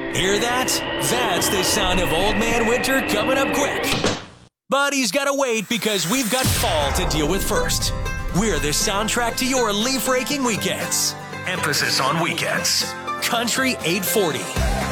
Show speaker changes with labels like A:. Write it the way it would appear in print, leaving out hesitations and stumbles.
A: Hear that? That's the sound of Old Man Winter coming up quick. But he's got to wait because we've got fall to deal with first. We're the soundtrack to your leaf-raking weekends. Emphasis on weekends. Country 840.